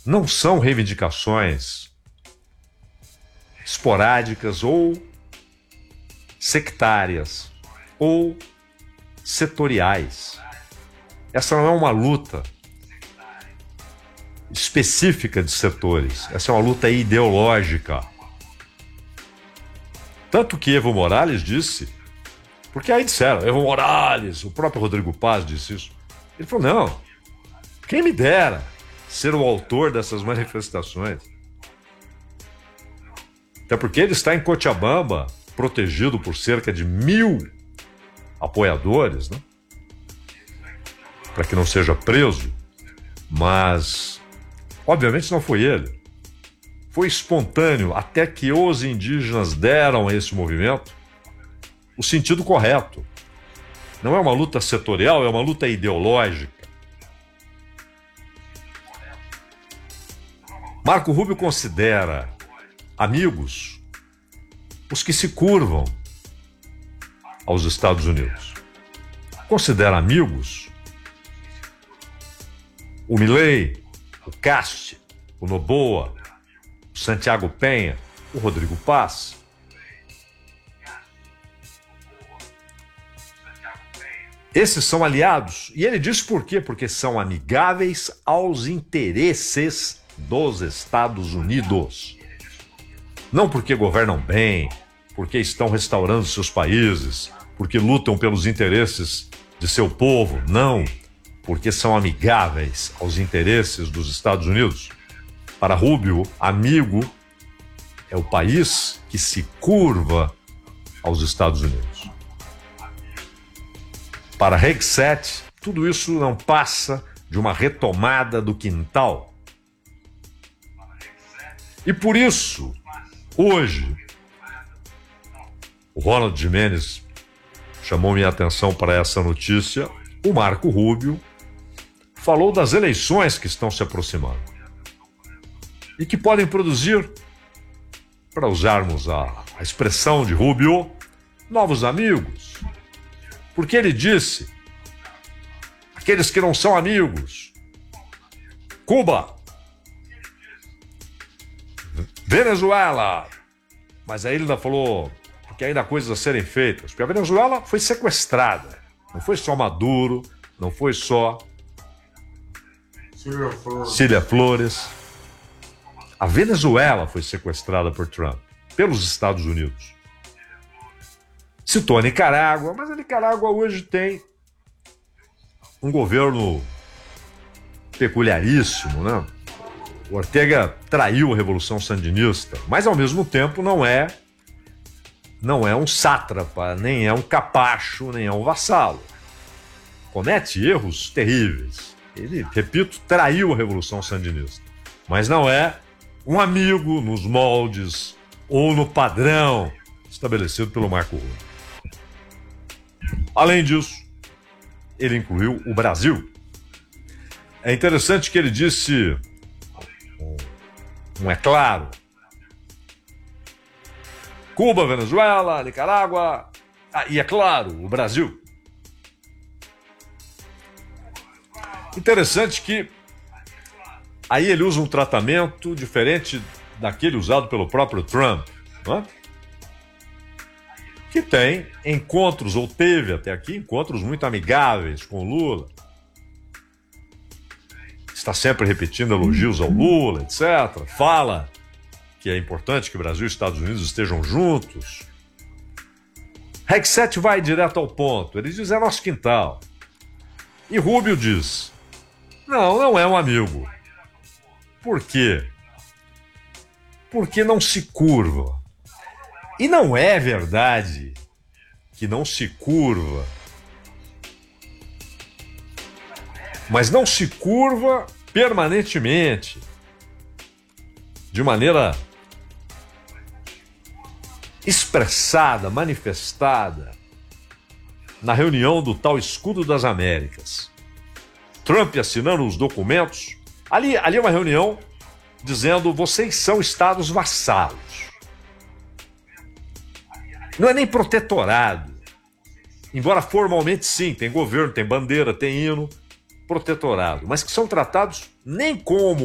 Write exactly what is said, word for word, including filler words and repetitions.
não são reivindicações esporádicas ou sectárias ou setoriais. Essa não é uma luta específica de setores, essa é uma luta ideológica. Tanto que Evo Morales disse, porque aí disseram, Evo Morales, o próprio Rodrigo Paz disse isso. Ele falou, não, quem me dera ser o autor dessas manifestações. Até porque ele está em Cochabamba, protegido por cerca de mil apoiadores, né? Para que não seja preso, mas obviamente não foi ele. Foi espontâneo, até que os indígenas deram a esse movimento o sentido correto. Não é uma luta setorial, é uma luta ideológica. Marco Rubio considera amigos os que se curvam aos Estados Unidos. Considera amigos o Milei, o Cast, o Noboa, o Santiago Penha, o Rodrigo Paz. Esses são aliados. E ele diz por quê? Porque são amigáveis aos interesses dos Estados Unidos. Não porque governam bem, porque estão restaurando seus países, porque lutam pelos interesses de seu povo. Não, porque são amigáveis aos interesses dos Estados Unidos. Para Rubio, amigo é o país que se curva aos Estados Unidos. Para Hegseth, tudo isso não passa de uma retomada do quintal. E por isso, hoje, o Ronald Gimenez chamou minha atenção para essa notícia. O Marco Rubio falou das eleições que estão se aproximando e que podem produzir, para usarmos a, a expressão de Rubio, novos amigos. Porque ele disse, aqueles que não são amigos, Cuba, Venezuela, mas aí ele ainda falou que ainda há coisas a serem feitas, porque a Venezuela foi sequestrada, não foi só Maduro, não foi só Cília Flores. Cília Flores. A Venezuela foi sequestrada por Trump, pelos Estados Unidos. Citou a Nicarágua, mas a Nicarágua hoje tem um governo peculiaríssimo, né? O Ortega traiu a Revolução Sandinista, mas ao mesmo tempo não é, não é um sátrapa, nem é um capacho, nem é um vassalo. Comete erros terríveis. Ele, repito, traiu a Revolução Sandinista, mas não é um amigo nos moldes ou no padrão estabelecido pelo Marco Rubio. Além disso, ele incluiu o Brasil. É interessante que ele disse, não é claro, Cuba, Venezuela, Nicarágua, ah, e é claro, o Brasil. Interessante que aí ele usa um tratamento diferente daquele usado pelo próprio Trump, não é? Que tem encontros, ou teve até aqui, encontros muito amigáveis com o Lula. Está sempre repetindo elogios ao Lula, etcétera. Fala que é importante que o Brasil e os Estados Unidos estejam juntos. Hegseth vai direto ao ponto. Ele diz, é nosso quintal. E Rubio diz, não, não é um amigo. Por quê? Porque não se curva. E não é verdade que não se curva, mas não se curva permanentemente, de maneira expressada, manifestada, na reunião do tal Escudo das Américas. Trump assinando os documentos. Ali, ali é uma reunião dizendo, vocês são estados vassalos. Não é nem protetorado, embora formalmente sim, tem governo, tem bandeira, tem hino, protetorado, mas que são tratados nem como